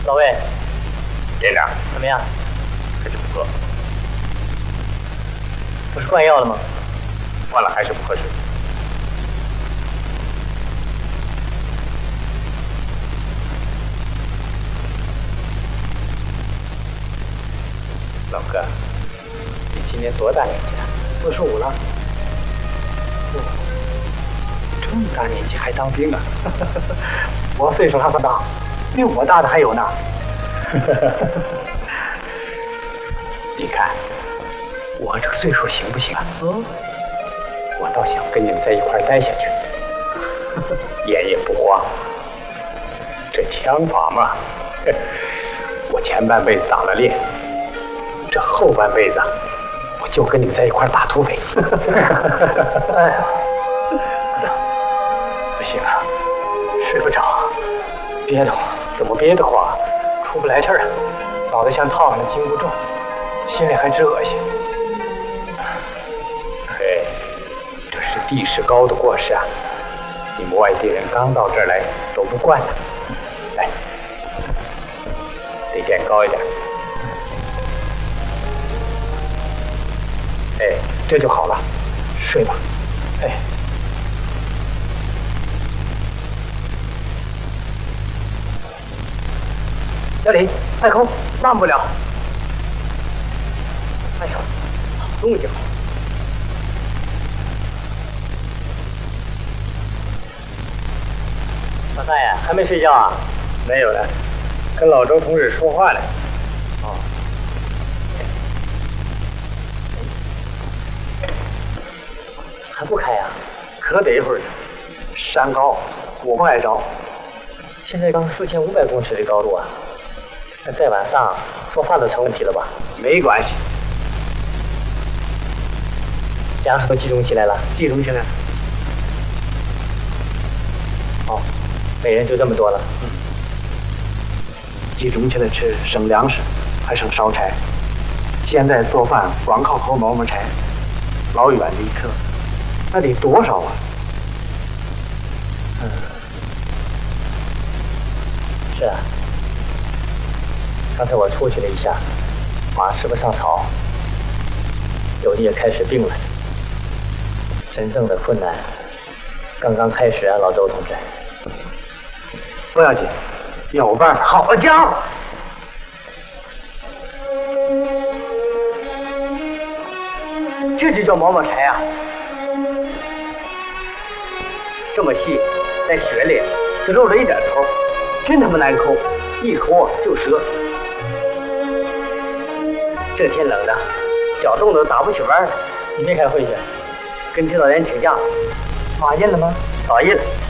老魏， 连长怎么样？ 还是不错， 不是灌药了吗？ 换了还是不合适。老哥，你今年多大年纪了 45了。 哦，这么大年纪还当兵啊？ 我岁数还不大，比我大的还有呢。 你看，我这个岁数行不行啊？ 嗯， 我倒想跟你们在一块待下去，眼也不花。这枪法嘛，我前半辈子打了猎，这后半辈子我就跟你们在一块打土匪。 哎呀， 不行啊，睡不着， 憋得慌， 怎么憋得慌？ 出不来气儿啊，脑袋像套上了紧箍咒，心里还直恶心。 嘿，这是地势高的过失啊！你们外地人刚到这儿来都不惯的。来，得垫高一点。哎，这就好了，睡吧。 哎，小李，快空，慢不了。哎呦，好动静。老大爷还没睡觉啊？ 没有了，跟老周同志说话呢。 哦。还不开呀？ 可得一会儿。山高，我不爱着。 现在刚4500公尺的高度啊，那再往上做饭都成问题了吧？ 没关系， 粮食都集中起来了。 集中起来。 哦，每人就这么多了。 集中起来吃，省粮食，还省烧柴。现在做饭光靠口毛毛柴，老远的一刻，那得多少啊？ 是啊，刚才我出去了一下，马吃不上草，有的也开始病了。真正的困难刚刚开始啊，老周同志。 不要紧，有办法。好家伙！ 这就叫毛毛柴啊！这么细，在雪里只露了一点头，真他妈难抠，一抠就折。这天冷的，脚冻得打不起弯了。你没开会去？跟指导员请假。马印了吗？早印了。